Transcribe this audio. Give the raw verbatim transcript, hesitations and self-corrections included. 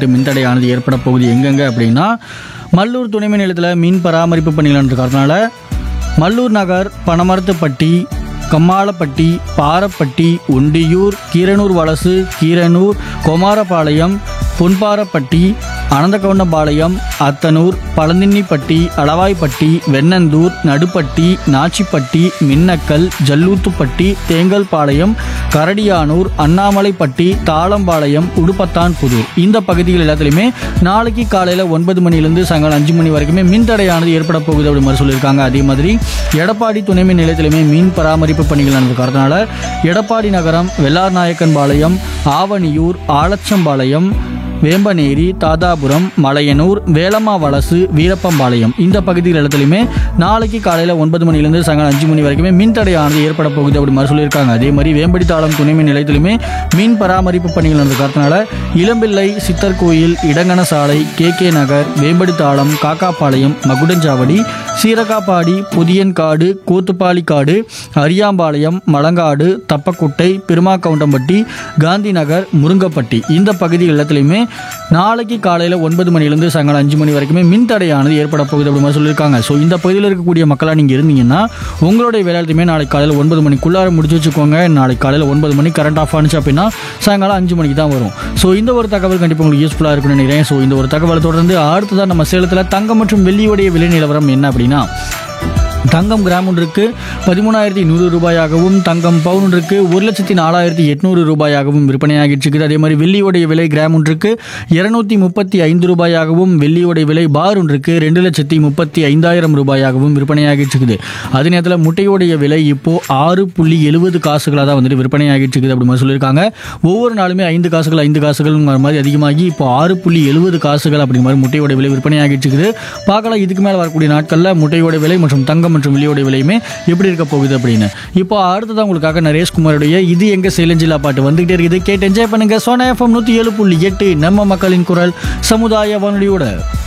வந்துட்டு மின்தடையானது ஏற்பட போகுது. எங்கெங்க அப்படின்னா மல்லூர் துணைமின் நிலையத்தில் மீன் பராமரிப்பு பணிகள் இருக்கிறதுனால மல்லூர் நகர், பனமரத்துப்பட்டி, கம்மாளப்பட்டி, பாரப்பட்டி, ஒண்டியூர், கீரனூர் வலசு, கீரனூர், கொமாரபாளையம், பொன்பாரப்பட்டி, அனந்தகவுண்டபாளையம், அத்தனூர், பழந்தின்னிப்பட்டி, அளவாய்ப்பட்டி, வெண்ணந்தூர், நடுப்பட்டி, நாச்சிப்பட்டி, மின்னக்கல், ஜல்லூத்துப்பட்டி, தேங்கல்பாளையம், கரடியானூர், அண்ணாமலைப்பட்டி, தாளம்பாளையம், உடுப்பத்தான் புதூர் இந்த பகுதிகள் எல்லாத்துலேயுமே நாளைக்கு காலையில் ஒன்பது மணிலேருந்து சாயங்காலம் அஞ்சு மணி வரைக்குமே மின்தடையானது ஏற்பட போகுது அப்படி மாதிரி சொல்லியிருக்காங்க. அதே மாதிரி எடப்பாடி துணைமின் நிலையத்திலுமே மீன் பராமரிப்பு பணிகள் நடந்திருக்கிறதுனால எடப்பாடி நகரம், வெள்ளார்நாயக்கன்பாளையம், ஆவணியூர், ஆலச்சம்பாளையம், வேம்பநேரி, தாதாபுரம், மலையனூர், வேலம்மா வலசு, வீரப்பம்பாளையம் இந்த பகுதிகள் இடத்துலையுமே நாளைக்கு காலையில் ஒன்பது மணிலேருந்து சாயங்காலம் அஞ்சு மணி வரைக்குமே மின்தடையானது ஏற்பட போகுது அப்படி மாதிரி சொல்லியிருக்காங்க. அதே மாதிரி வேம்படி தாளம் துணைமின் நிலையத்திலுமே மீன் பராமரிப்பு பணிகள் நடந்திருக்கிறதுனால இளம்பிள்ளை, சித்தர் கோயில், இடங்கன சாலை, கே கே நகர், வேம்படி தாளம், காக்காப்பாளையம், மகுடஞ்சாவடி, சீரகாப்பாடி, புதியன்காடு, கூத்துப்பாலிக்காடு, அரியாம்பாளையம், மலங்காடு, தப்பக்குட்டை, பெருமாக்கவுண்டம்பட்டி, காந்தி நகர், முருங்கப்பட்டி இந்த பகுதிகள் எல்லாத்துலேயுமே நாளைக்கு காலையில் ஒன்பது மணிலேருந்து சாயங்காலம் அஞ்சு மணி வரைக்குமே மின்தடையானது ஏற்பட போகுது அப்படி மாதிரி சொல்லியிருக்காங்க. ஸோ இந்த பகுதியில் இருக்கக்கூடிய மக்களாக நீங்கள் இருந்தீங்கன்னா உங்களுடைய வேலையுமே நாளைக்கு காலையில் ஒன்பது மணிக்குள்ளார முடிச்சு வச்சுக்கோங்க. நாளைக்கு காலையில் ஒன்பது மணி கரண்ட் ஆஃப் ஆனிச்சு அப்படின்னா சாயங்காலம் அஞ்சு மணிக்கு தான் வரும். ஸோ இந்த ஒரு தகவல் கண்டிப்பாக உங்களுக்கு யூஸ்ஃபுல்லாக இருக்குன்னு நினைக்கிறேன். ஸோ இந்த ஒரு தகவலை தொடர்ந்து அடுத்ததான் நம்ம சேலத்தில் தங்கம் மற்றும் வெள்ளியுடைய விலை நிலவரம் என்ன அப்படின்னா தங்கம் கிராம் ஒன்றுக்கு பதிமூணாயிரத்தி நூறு ரூபாயாகவும் தங்கம் பவுன் ஒன்றுக்கு ஒரு லட்சத்தி நாலாயிரத்தி எட்நூறு ரூபாயாகவும் விற்பனையாகிட்டு இருக்குது. அதே மாதிரி வெள்ளியோடைய விலை கிராம் ஒன்றுக்கு இருநூத்தி முப்பத்தி ஐந்து ரூபாயாகவும் வெள்ளியோடைய விலை பார் ஒன்றுக்கு ரெண்டு லட்சத்தி முப்பத்தி ஐந்தாயிரம் ரூபாயாகவும் விற்பனையாகிட்டு இருக்குது. அதே நேரத்தில் முட்டையோடைய விலை இப்போ ஆறு புள்ளி எழுபது காசுகளாக தான் வந்துட்டு விற்பனையாகிட்டு இருக்குது அப்படி மாதிரி சொல்லியிருக்காங்க. ஒவ்வொரு நாளுமே ஐந்து காசுகள் ஐந்து காசுகள் மாதிரி அதிகமாகி இப்போ ஆறு புள்ளி எழுபது காசுகள் அப்படி மாதிரி முட்டையோட விலை விற்பனையாகிட்டு இருக்குது. பார்க்கலாம் இதுக்கு மேலே வரக்கூடிய நாட்களில் முட்டையோட விலை மற்றும் தங்கம் மற்றும் வெள்ளியோட விலையுமே எப்படி இருக்க போகுது அப்படின்னு. இப்போ அடுத்ததான் உங்களுக்காக நரேஷ்குமாருடைய இது எங்க சேலஞ்சிலா பாட்டு வந்துகிட்டே இருக்குது. கேட்டு என்ஜாய் பண்ணுங்க. சோனா எஃப்எம் நூற்றி ஏழு புள்ளி எட்டு நம்ம மக்களின் குரல் சமுதாய வானொலியோட.